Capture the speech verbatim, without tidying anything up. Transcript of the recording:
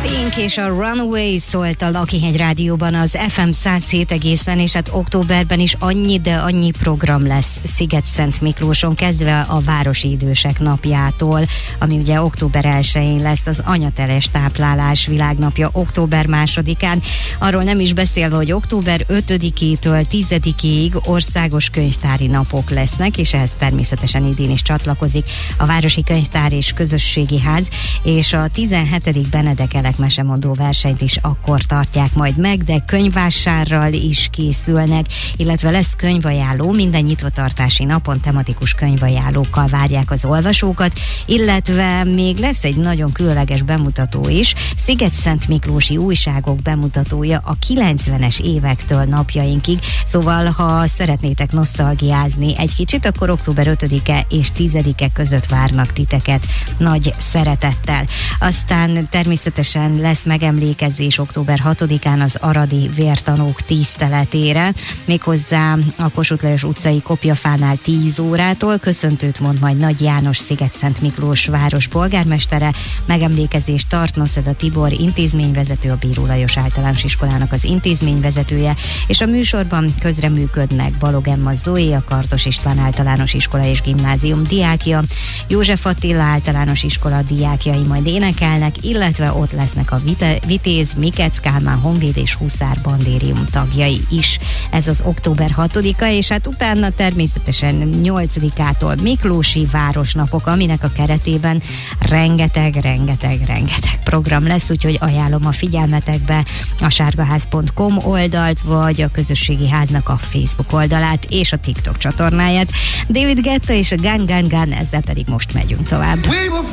Pink és a Runaway szólt a Lakihegy Rádióban az ef em száz hét egészen, és hát októberben is annyi, de annyi program lesz Sziget-Szent Miklóson, kezdve a Városi Idősek napjától, ami ugye október elsején lesz, az anyateles táplálás világnapja október másodikán. Arról nem is beszélve, hogy október ötödikétől tizedikéig országos könyvtári napok lesznek, és ehhez természetesen idén is csatlakozik a Városi Könyvtár és Közösségi Ház, és a tizenhetedik Benedek Elek mesemondó versenyt is akkor tartják majd meg, de könyvvásárral is készülnek, illetve lesz könyvajánló, minden nyitvatartási napon tematikus könyvajánlókkal várják az olvasókat, illetve még lesz egy nagyon különleges bemutató is, Sziget-Szent Miklósi újságok bemutatója a kilencvenes évektől napjainkig, szóval ha szeretnétek nosztalgiázni egy kicsit, akkor október ötödike és tizedike között várnak titeket nagy szeretettel. Aztán természetesen lesz megemlékezés október hatodikán az aradi vértanúk tiszteletére, méghozzá a Kossuth Lajos utcai Kopjafánál tíz órától. Köszöntőt mond majd Nagy János Sziget-Szent Miklós város polgármestere, megemlékezést tart Noszeda Tibor intézményvezető, a Bíró Lajos Általános Iskolának az intézményvezetője, és a műsorban közreműködnek Balog Emma Zoé, a Kardos István Általános Iskola és Gimnázium diákja, József Attila Általános Iskola diákjai majd énekelnek, illetve ott lesznek a Vite- Vitéz, Mikec Kálmán Honvéd és Huszár Bandérium tagjai is. Ez az október hatodika, és hát utána természetesen nyolcadikától Miklósi Városnapok, aminek a keretében rengeteg, rengeteg, rengeteg program lesz, úgyhogy ajánlom a figyelmetekbe a sárgaház pont com oldalt, vagy a Közösségi Háznak a Facebook oldalát és a TikTok csatornáját. David Guetta és a Gun Gun Gun, ezzel pedig most megyünk tovább.